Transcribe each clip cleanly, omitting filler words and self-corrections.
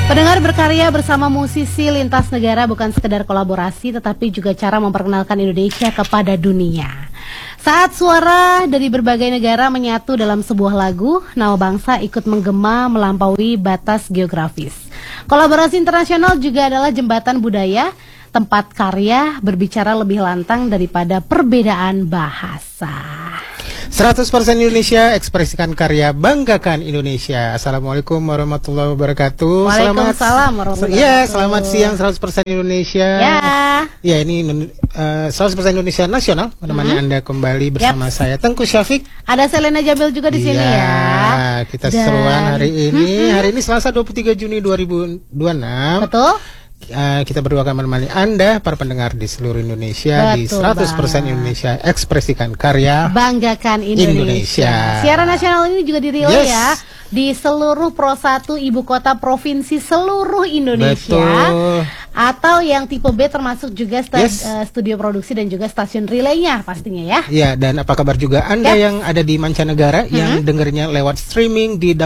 Pendengar, berkarya bersama musisi lintas negara bukan sekedar kolaborasi, tetapi juga cara memperkenalkan Indonesia kepada dunia. Saat suara dari berbagai negara menyatu dalam sebuah lagu, nama bangsa ikut menggema melampaui batas geografis. Kolaborasi internasional juga adalah jembatan budaya, tempat karya berbicara lebih lantang daripada perbedaan bahasa. 100% Indonesia, ekspresikan karya, banggakan Indonesia. Assalamualaikum warahmatullahi wabarakatuh. Waalaikumsalam warahmatullahi Ya, wabarakatuh. selamat siang 100% Indonesia. Ya, ini 100% Indonesia Nasional menemani Anda kembali bersama saya Tengku Syafiq. Ada Selena Jamil juga di sini ya. Kita seruan hari ini. Hari ini Selasa 23 Juni 2026. Betul. Kita berdua akan menemani Anda, para pendengar di seluruh Indonesia. Betul, di 100% Indonesia, ekspresikan karya, banggakan Indonesia. Siaran nasional ini juga direlay ya di seluruh Pro 1 ibu kota provinsi seluruh Indonesia. Betul. Atau yang tipe B termasuk juga studio produksi dan juga stasiun relaynya pastinya ya. Iya, dan apa kabar juga Anda yang ada di mancanegara yang dengernya lewat streaming di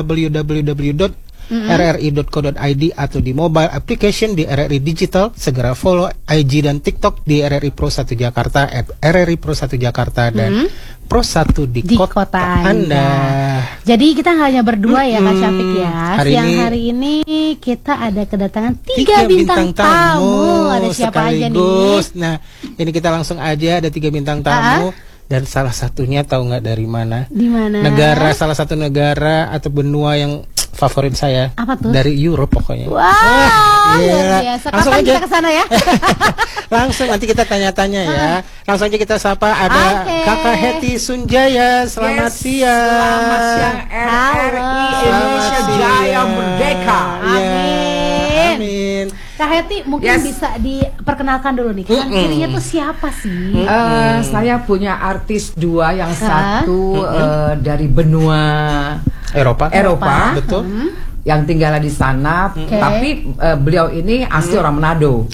www.rri.co.id atau di mobile application di RRI Digital. Segera follow IG dan TikTok di RRI Pro 1 Jakarta, RRI Pro 1 Jakarta dan Pro 1 di kota Anda. Jadi kita nggak hanya berdua ya Kak Syafiq ya. Hari ini kita ada kedatangan 3 bintang tamu. Ada siapa aja nih? Nah, ini kita langsung aja, ada 3 bintang tamu. Dan salah satunya tahu nggak dari mana? Di mana? Salah satu negara atau benua yang favorit saya. Apa tuh? Dari Europe pokoknya. Wah, luar biasa. Langsung Kapan aja kita kesana ya? Langsung nanti kita tanya-tanya ya. Langsung aja kita sapa, ada Kakak Hetty Sunjaya. Selamat siang. Selamat siang RRI Indonesia Jaya Merdeka. Amin. Kak Hetty mungkin bisa diperkenalkan dulu nih. Kan dirinya tuh siapa sih? Saya punya artis 2, yang satu dari benua Eropa. Betul. Yang tinggal di sana, tapi beliau ini asli orang Manado.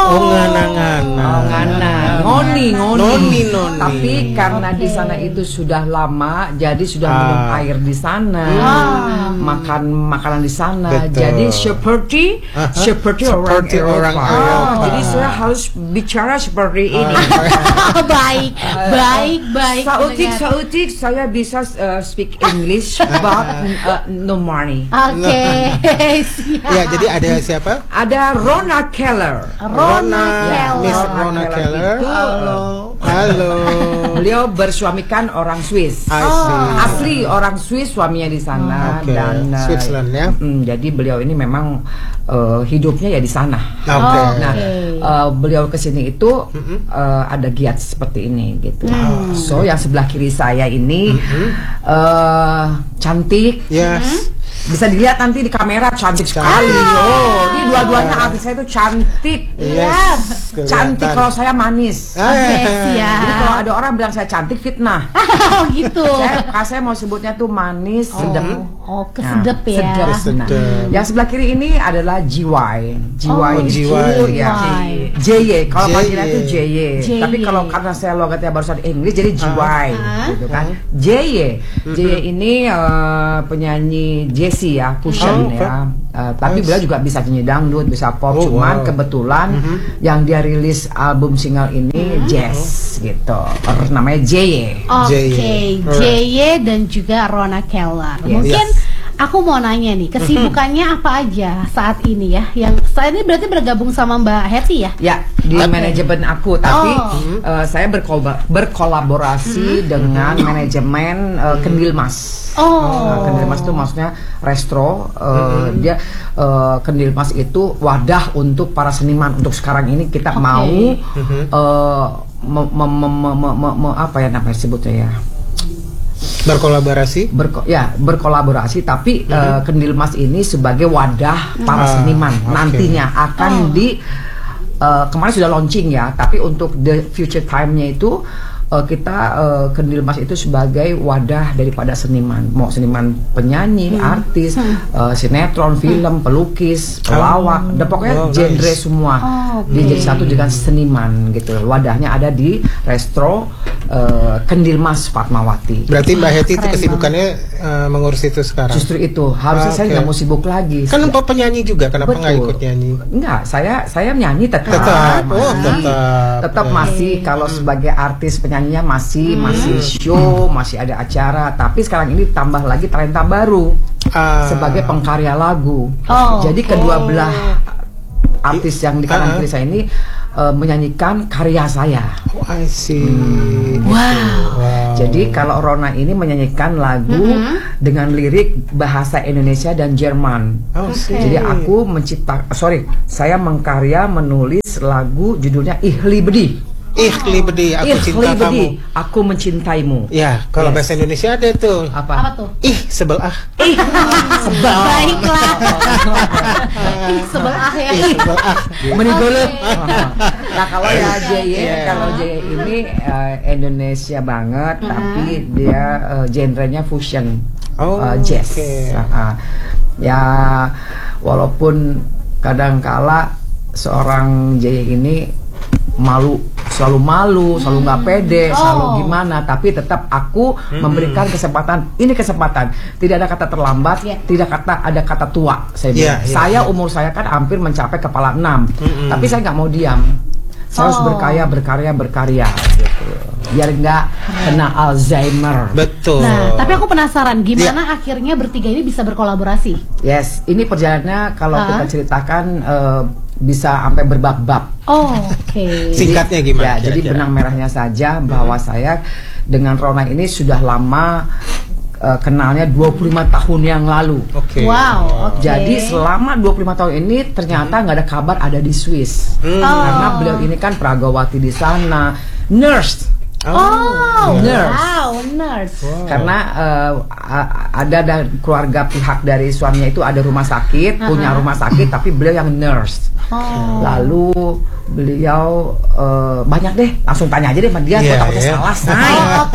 Ngoni. Tapi karena di sana itu sudah lama, jadi sudah minum air di sana, makan makanan di sana. Betul. Jadi seperti orang Eropa. Jadi saya harus bicara seperti ini. Baik. Sautik saya bisa speak English, but no money. Oke. Ya, jadi ada siapa? Ada Rona Keller. Miss Rona Keller. Halo. Beliau bersuamikan orang Swiss. Asli orang Swiss, suaminya di sana dan Switzerland ya. Jadi beliau ini memang hidupnya ya di sana. Nah, beliau kesini itu ada giat seperti ini gitu. So yang sebelah kiri saya ini cantik. Bisa dilihat nanti di kamera, cantik sekali. Ini dua-duanya artis saya itu cantik. Cantik, kalau saya manis. Jadi kalau ada orang bilang saya cantik, fitnah. Gitu. Saya mau sebutnya tuh manis, sedap. Kesedep ya. Sedap. Yang sebelah kiri ini adalah JY. Itu ya JY. Kalau panggilan itu JY. Tapi kalau karena saya logatnya barusan Inggris jadi JY gitu kan. JY ini penyanyi Jessie ya, fusion ya. Tapi beliau juga bisa nyanyi dangdut, bisa pop. Cuman kebetulan yang dia rilis album single ini jazz gitu. Namanya JY. JY dan juga Rona Keller. Mungkin aku mau nanya nih, kesibukannya apa aja saat ini ya? Yang saat ini berarti bergabung sama Mbak Hetty ya? Ya, di manajemen aku. Tapi saya berkolaborasi dengan manajemen Kendil Mas. Kendil Mas itu maksudnya resto. Dia Kendil Mas itu wadah untuk para seniman. Untuk sekarang ini kita mau apa ya namanya sebutnya ya? Berkolaborasi, tapi Kendil Mas ini sebagai wadah para seniman. Nantinya akan kemarin sudah launching ya, tapi untuk the future time-nya itu kita Kendil Mas itu sebagai wadah daripada seniman, mau seniman penyanyi, artis, sinetron, film, pelukis, pelawak, dan pokoknya genre semua dijadi satu dengan seniman gitu. Wadahnya ada di Resto Kendil Mas Fatmawati. Berarti Mbak Hetty itu kesibukannya mengurus itu sekarang. Justru itu harusnya saya nggak mau sibuk lagi. Kan penyanyi juga, kenapa nggak ikut nyanyi? Enggak, saya nyanyi tetap masih kalau sebagai artis penyanyinya masih show, masih ada acara. Tapi sekarang ini tambah lagi talenta baru sebagai pengkarya lagu. Jadi kedua belah artis yang di kanan kiri saya ini menyanyikan karya saya. I see. Wow. Jadi kalau Rona ini menyanyikan lagu dengan lirik bahasa Indonesia dan Jerman. Jadi aku saya mengkarya menulis lagu judulnya Ihli Bedi. Ihli Bedi, aku cinta kamu. Aku mencintaimu. Ya, kalau bahasa Indonesia ada tuh. Apa tuh? Sebelah. Sebelah. Baiklah. Sebelah ya. Sebelah. Menigolep. Nah kalau ya kalau JY ini Indonesia banget, tapi dia genrenya fusion, jazz. Ya walaupun kadangkala seorang JY ini selalu malu, selalu nggak pede, selalu gimana, tapi tetap aku memberikan kesempatan. Ini kesempatan, tidak ada kata terlambat, tidak ada kata tua. Saya umur saya kan hampir mencapai kepala 6, tapi saya nggak mau diam. Saya harus berkarya gitu. Biar nggak kena Alzheimer. Betul. Nah, tapi aku penasaran gimana akhirnya bertiga ini bisa berkolaborasi. Yes, ini perjalanannya kalau kita ceritakan bisa sampai berbab-bab. Singkatnya gimana? Ya, jadi benang merahnya saja bahwa saya dengan Rona ini sudah lama kenalnya 25 tahun yang lalu. Jadi selama 25 tahun ini ternyata nggak ada kabar ada di Swiss. Karena beliau ini kan pragawati di sana, nurse. Nurse. Karena ada keluarga pihak dari suaminya itu ada rumah sakit, punya rumah sakit, tapi beliau yang nurse. Lalu beliau banyak deh, langsung tanya aja deh sama dia, takutnya salah.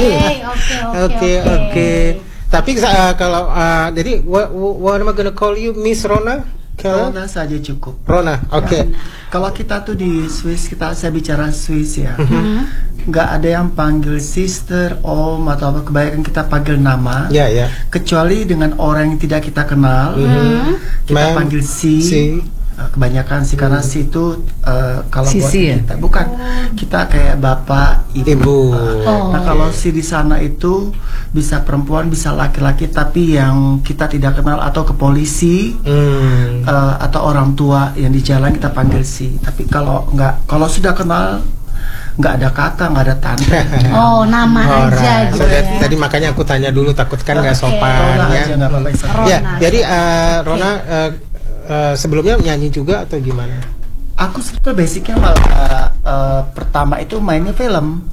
Oke. Tapi kalau jadi what am I gonna call you, Miss Rona? Rona saja cukup. Rona, oke. Kalau kita tuh di Swiss, saya bicara Swiss ya. Nggak ada yang panggil sister, om atau apa, kebanyakan kita panggil nama. Kecuali dengan orang yang tidak kita kenal, kita panggil si. Kebanyakan sih karena si itu kalau buat kita bukan kita kayak bapak ibu. Nah kalau si di sana itu bisa perempuan bisa laki-laki, tapi yang kita tidak kenal atau ke polisi atau orang tua yang di jalan kita panggil si. Tapi kalau sudah kenal nggak ada kakak, nggak ada tante. Nama aja gitu ya. Tadi makanya aku tanya dulu, takut kan nggak sopan ya. Jadi Rona sebelumnya nyanyi juga atau gimana? Aku sebetulnya basicnya malah pertama itu mainnya film.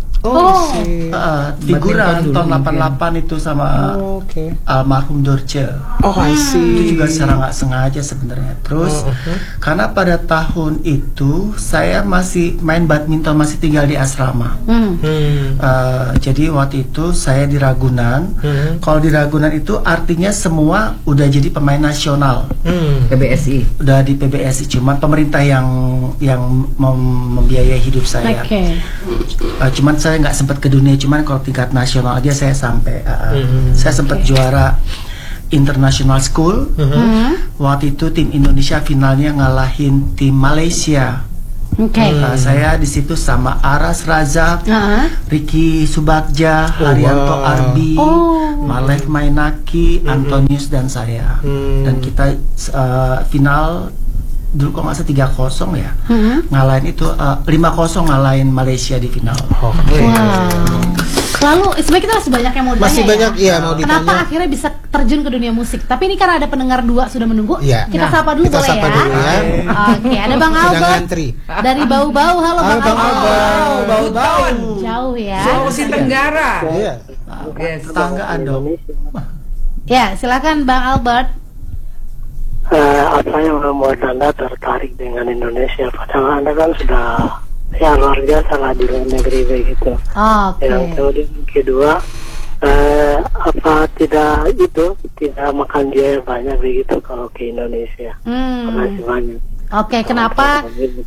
Figuran tahun 88 itu sama almarhum Dorce. I see. Itu juga secara nggak sengaja sebenarnya. Terus karena pada tahun itu saya masih main badminton, masih tinggal di asrama. Jadi waktu itu saya di Ragunan. Kalau di Ragunan itu artinya semua udah jadi pemain nasional. PBSI. Udah di PBSI, cuman pemerintah yang membiayai hidup saya. Cuman saya nggak sempat ke dunia, cuman kalau tingkat nasional aja saya sampai saya sempat juara international school. Waktu itu tim Indonesia finalnya ngalahin tim Malaysia. Saya di situ sama Aras Razak, Ricky Subagja, Haryanto Arbi, Malek Mainaki, Antonius dan saya. Dan kita final dulu kok nggak salah 3-0 ya, ngalahin itu 5-0 ngalahin Malaysia di final. Lalu sebenarnya kita masih banyak yang mau ditanya. Masih banyak mau ditanya. Kenapa akhirnya bisa terjun ke dunia musik? Tapi ini karena ada pendengar 2 sudah menunggu. Kita sapa dulu boleh ya? Oke, ada Bang Albert dari Bau-Bau. Halo Bang Albert. Bau-Bau. Jauh ya. Sulawesi Tenggara. Tetanggaan dong. Ya, silakan Bang Albert. Apa yang membuat Anda tertarik dengan Indonesia? Padahal Anda kan sudah ya luar biasa lah di luar negeri begitu. Yang kemudian kedua, apa tidak makan biaya banyak begitu kalau ke Indonesia. Makasih banyak. Kenapa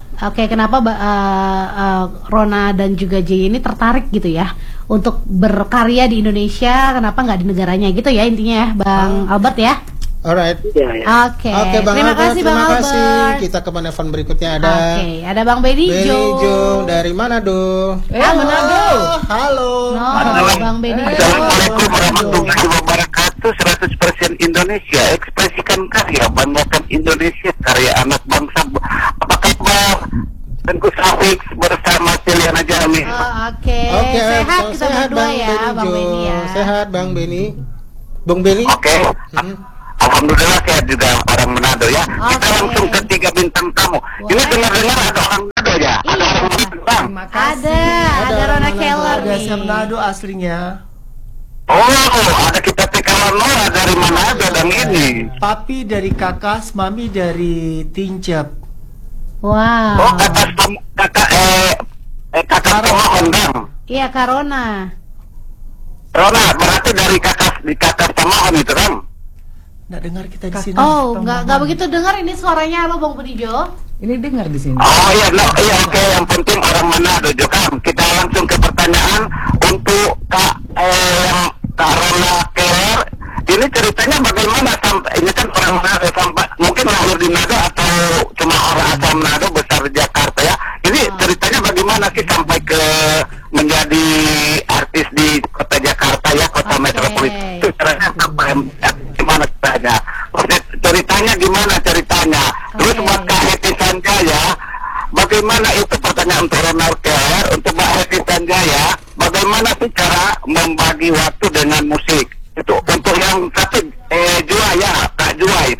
Rona dan juga J ini tertarik gitu ya untuk berkarya di Indonesia? Kenapa nggak di negaranya gitu ya intinya ya, Bang Albert ya? Alright. Oke. Bang Terima Albert, kasih Bang Albert. Kita ke penelpon berikutnya ada. Ada Bang Benny Jo dari Manado. Manado. Halo. Bang Benny Jo. Assalamualaikum warahmatullahi wabarakatuh. 100% Indonesia, ekspresikan karya, banggakan Indonesia, karya anak bangsa. Apa kabar? Tengku Safik bersama Celiana Jami. Sehat kita berdua ya, Bang Benny ya. Sehat Bang Benny. Bang Benny. Alhamdulillah sehat juga orang Manado ya. Kita langsung ke 3 bintang tamu. Ini dengar-dengar ada orang Manado ya. Ada orang Manado Bang. Ada Rona Keller nih. Ada Manado aslinya. Ada kita Nora dari Manado dan ini. Papi dari Kakas, mami dari Tincap. Wow. Kakak Tomohon Bang. Iya, Karona. Rona, berarti dari Kakas Tomohon itu kan? Nggak dengar kita di sini. Nggak begitu dengar ini suaranya lo Bang Benny Jo. Ini dengar di sini. Oke, yang penting orang Manado juga. Kita langsung ke pertanyaan untuk Kak Rona Keller. Ini ceritanya bagaimana sampai ini kan orang Manado sampai mungkin lahir di Manado atau cuma orang asal Manado besar di Jakarta ya. Ini ceritanya bagaimana sih sampai ke menjadi artis di kota Jakarta ya, kota metropolitan. Itu caranya gimana ceritanya? Ceritanya. Terus buat Kak Heti Sanjaya, bagaimana itu pertanyaan untuk Ronald Keller, untuk Mbak Heti Sanjaya, bagaimana sih cara membagi waktu dengan musik? Itu untuk yang satu Juai ya, Kak Juai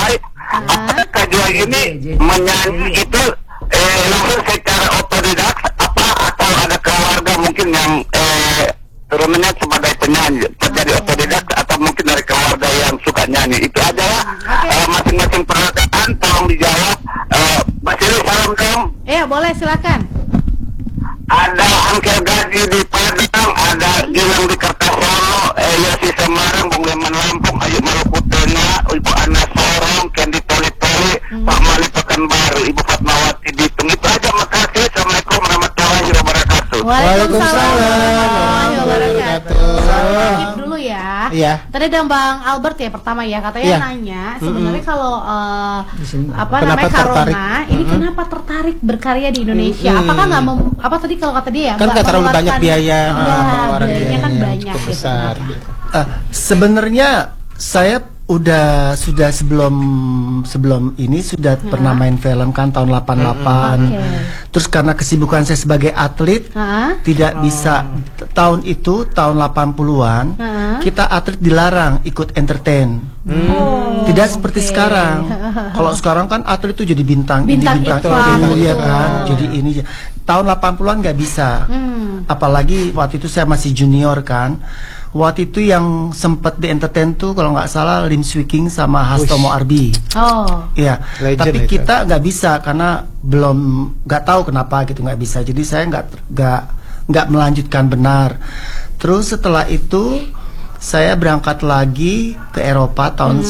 ini menyanyi itu langsung secara otodidak atau ada keluarga mungkin yang turunannya sebagai penyanyi jadi otodidak atau mungkin dari keluarga yang suka nyanyi? Itu aja ya. Masing-masing pertanyaan tolong dijawab. Mbak Sili, salam dong. Iya boleh, silakan. Ada Angkel Gaji di Padang, ada Gilang di Kertosono, Yosi Semarang, Bung Leman Lampung, Ayu Maluku Tengah, Ibu Ana Sorong, Kendi Toli-Toli, Pak Mali Pekanbaru, Ibu Fatmawati Bitung. Itu aja, makasih. Assalamualaikum warahmatullahi wabarakatuh. Waalaikumsalam warahmatullahi wabarakatuh. Skip dulu ya. Iya. Tadi ada Bang Albert ya pertama ya, katanya nanya sebenarnya kalau namanya Karona ini kenapa tertarik berkarya di Indonesia? Apakah nggak apa tadi kalau kata dia ya? Kan nggak terlalu banyak biaya. Biayanya kan banyak besar. Sebenarnya saya sudah sebelum ini sudah pernah main film kan tahun 88. Terus karena kesibukan saya sebagai atlet tidak bisa tahun 80-an kita atlet dilarang ikut entertain. Tidak seperti sekarang. Kalau sekarang kan atlet itu jadi bintang ini ya kan. Jadi ini tahun 80-an nggak bisa. Apalagi waktu itu saya masih junior kan. Waktu itu yang sempat di entertain tuh kalau nggak salah Lim Swee King sama Hastomo Arbi. Iya. Tapi kita nggak bisa karena nggak tahu kenapa gitu nggak bisa. Jadi saya nggak melanjutkan benar. Terus setelah itu saya berangkat lagi ke Eropa tahun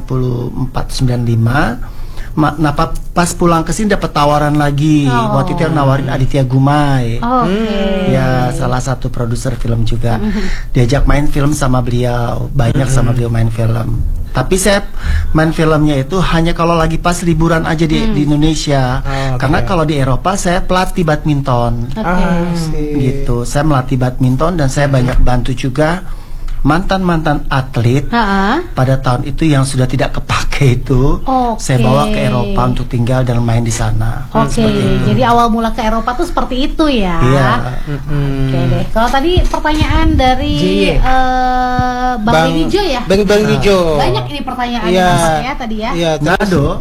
94-95. Nah pas pulang ke sini dapat tawaran lagi. Waktu itu yang nawarin Aditya Gumai. Ya salah satu produser film juga. Diajak main film sama beliau, banyak sama beliau main film. Tapi saya main filmnya itu hanya kalau lagi pas liburan aja di Indonesia. Karena kalau di Eropa saya pelatih badminton. Gitu. Saya melatih badminton dan saya banyak bantu juga mantan atlet pada tahun itu yang sudah tidak kepake itu saya bawa ke Eropa untuk tinggal dan main di sana. Jadi awal mula ke Eropa tuh seperti itu ya. Iya. Oke deh. Kalau tadi pertanyaan dari Bang Benny Jo ya. Bang Benny Jo. Banyak ini pertanyaannya tadi ya. Iya. Manado.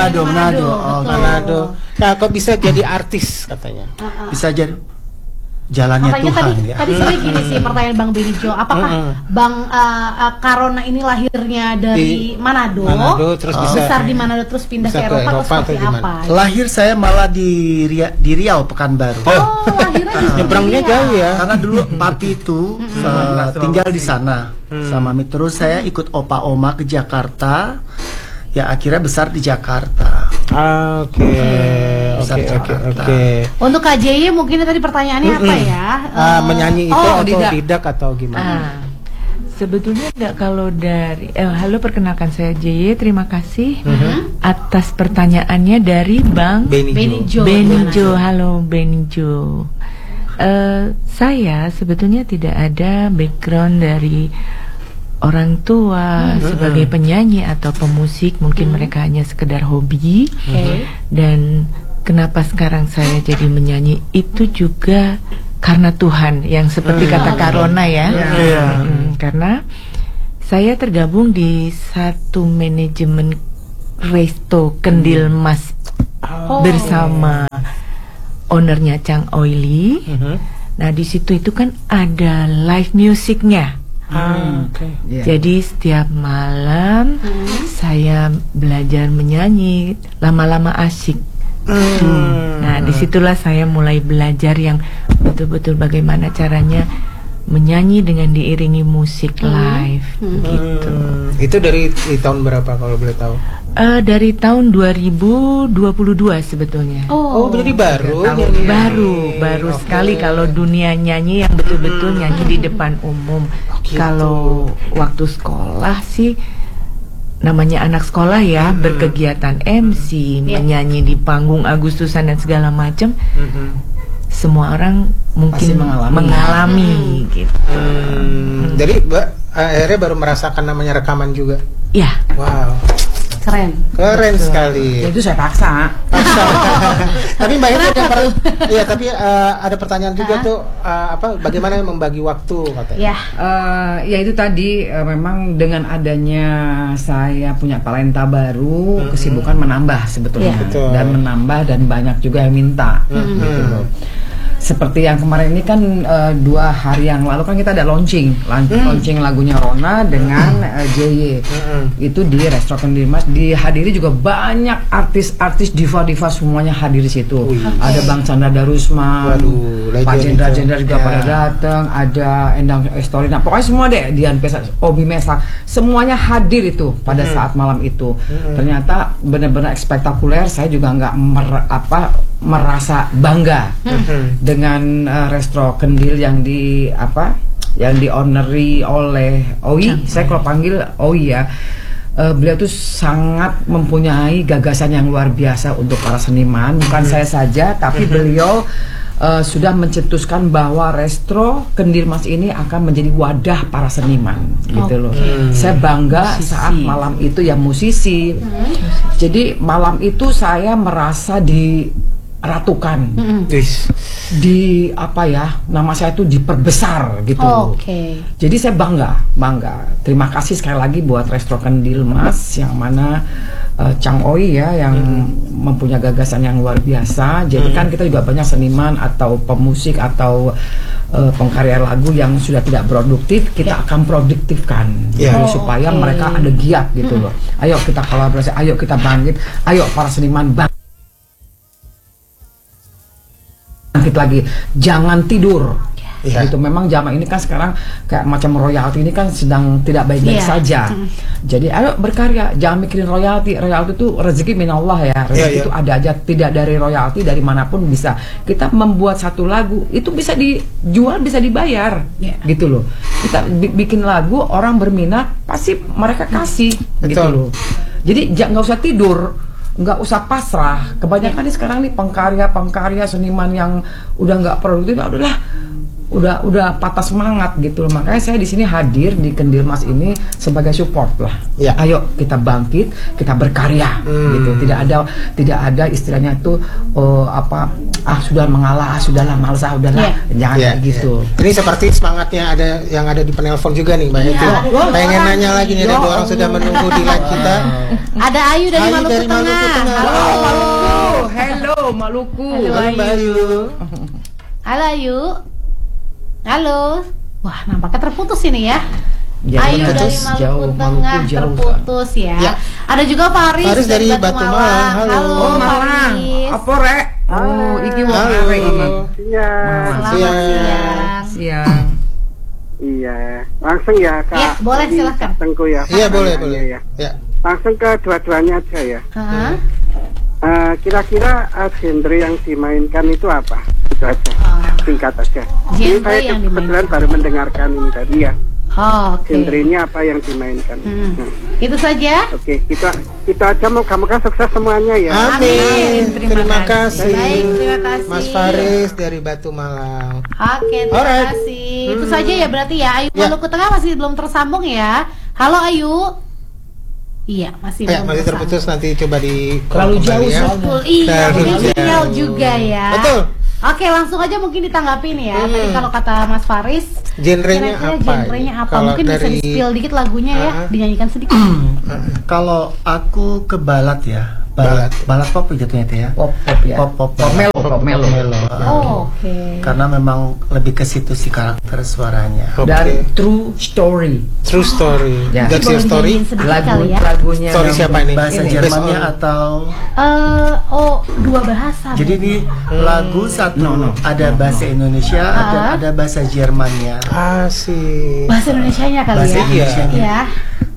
Manado. Nah, kok bisa jadi artis katanya? Bisa jadi. jalannya Tuhan ya. Tadi sebenarnya gini sih pertanyaan Bang Benny Jo, apakah Bang Karona ini lahirnya dari Manado terus besar di Manado terus pindah ke Eropa atau seperti apa? Lahir saya malah di Riau Pekanbaru. Lahirnya nyebrangnya jauh ya. Karena dulu papi itu tinggal di sana sama Mami. Terus saya ikut opa oma ke Jakarta. Ya akhirnya besar di Jakarta. Oke. Untuk KJY mungkin tadi pertanyaannya apa ya? Menyanyi itu otodidak atau gimana? Sebetulnya enggak, kalau dari halo, perkenalkan saya JY, terima kasih atas pertanyaannya dari Bang Benny Jo. Halo Benny Jo. Saya sebetulnya tidak ada background dari orang tua sebagai penyanyi atau pemusik, mungkin mereka hanya sekedar hobi. Dan kenapa sekarang saya jadi menyanyi itu juga karena Tuhan, yang seperti kata Karona ya. Karena saya tergabung di satu manajemen resto Kendil Mas bersama ownernya Chang Oily. Nah di situ itu kan ada live musiknya. Jadi setiap malam saya belajar menyanyi, lama-lama asik. Nah disitulah saya mulai belajar yang betul-betul bagaimana caranya menyanyi dengan diiringi musik live gitu. Itu dari tahun berapa kalau boleh tahu? Dari tahun 2022 sebetulnya. Jadi baru sekali kalau dunia nyanyi yang betul-betul nyanyi di depan umum. Kalau waktu sekolah sih namanya anak sekolah ya, berkegiatan MC, menyanyi di panggung Agustusan dan segala macam. Semua orang mungkin mengalami gitu. Jadi akhirnya baru merasakan namanya rekaman juga. Ya. Wow. Keren sekali. Ya, itu saya paksa. Tapi Mbak Ira tapi ada pertanyaan juga tuh, bagaimana membagi waktu katanya? Ya itu tadi memang dengan adanya saya punya talenta baru, kesibukan menambah sebetulnya, dan menambah dan banyak juga yang minta. Gitu loh. Seperti yang kemarin ini kan 2 hari yang lalu kan kita ada launching lagunya Rona dengan JY. Itu di Resto Kendil Mas, dihadiri juga banyak artis-artis diva-diva, semuanya hadir di situ. Ada Bang Chandra Darusman, Pak Jendra juga pada datang, ada Endang Estorina, pokoknya semua deh, Dian Pesa, Obi Mesa, semuanya hadir itu pada saat malam itu. Ternyata benar-benar spektakuler. Saya juga nggak merasa bangga dengan Resto Kendil yang di ownery oleh Oi. Saya kalau panggil Oi ya, beliau tuh sangat mempunyai gagasan yang luar biasa untuk para seniman. Bukan saya saja, tapi beliau sudah mencetuskan bahwa Resto Kendil Mas ini akan menjadi wadah para seniman, gitu loh. Saya bangga saat malam itu ya, musisi. Jadi malam itu saya merasa diratukan, nama saya itu diperbesar gitu. Jadi saya bangga. Terima kasih sekali lagi buat Resto Kendil Mas, yang mana Chang Oi ya, yang mempunyai gagasan yang luar biasa. Jadi kan kita juga banyak seniman atau pemusik atau pengkarya lagu yang sudah tidak produktif, kita akan produktifkan supaya mereka ada giat gitu loh. Ayo kita kolaborasi, ayo kita bangkit, ayo para seniman bangkit lagi, jangan tidur. Itu memang zaman ini kan sekarang kayak macam royalti ini kan sedang tidak baik-baik saja. Jadi ayo berkarya, jangan mikirin royalti. Royalti itu rezeki minallah ya. Rezeki itu ada aja, tidak dari royalti, dari manapun bisa. Kita membuat satu lagu itu bisa dijual, bisa dibayar, gitu loh. Kita bikin lagu, orang berminat, pasti mereka kasih, gitu loh. Jadi nggak usah tidur, nggak usah pasrah. Kebanyakan nih sekarang nih pengkarya seniman yang udah nggak produktif, udah patah semangat gitu. Makanya saya di sini hadir di Kendil Mas ini sebagai support lah. Ayo kita bangkit, kita berkarya gitu. Tidak ada istilahnya itu sudah mengalah, sudahlah malas, udahlah. Jangan kayak gitu. Ini seperti semangatnya yang ada di penelpon juga nih Mbak Eti. Pengen nanya lagi nih, ada 2 orang sudah menunggu di line kita. Ada Ayu dari Maluku Tengah. Halo Maluku. Hello Maluku. Halo Mbak Ayu. Halo Ayu. Halo. Wah, nampaknya terputus ini ya. Ayu dari Maluku Tengah terputus ya. Ada juga Faris dari Batu Malang. Halo Faris. Apa rek? Oh, iki wong arek ini. Siang. Iya, langsung ya Kak. Iya, boleh silahkan. Tengku ya. Iya, boleh. Ya. Langsung ke dua-duanya aja ya. Kira-kira genre yang dimainkan itu apa? Itu aja, singkat aja. Ini saya kebetulan baru mendengarkan ini tadi ya. Genrenya apa yang dimainkan? Itu saja. Oke, kita aja moga-moga sukses semuanya ya. Amin. Terima kasih. Baik, terima kasih. Mas Faris dari Batu Malang. Oke, terima kasih. Itu saja ya berarti ya. Ayu Maluku Tengah masih belum tersambung ya. Halo Ayu. Iya, masih terputus, nanti coba di terlalu jauh ya. Iya, sinyal juga ya. Betul. Oke, langsung aja mungkin ditanggapin ya. Tadi kalau kata Mas Faris, genrenya apa? Mungkin bisa di-spill dikit lagunya ya, dinyanyikan sedikit. Kalau aku ke balad ya. Balad pop jatuhnya itu ya. Pop ya. Pop melo. Oke. Karena memang lebih ke situ sih karakter suaranya. Dan true story. Ya. That's your story. Lagunya. Story siapa ini? Bahasa Jermannya atau? Dua bahasa. Jadi ini lagu satu ada bahasa Indonesia dan ada bahasa Jermannya. Asik. Bahasa Indonesianya kali bahasa ya. Indonesianya. Ya.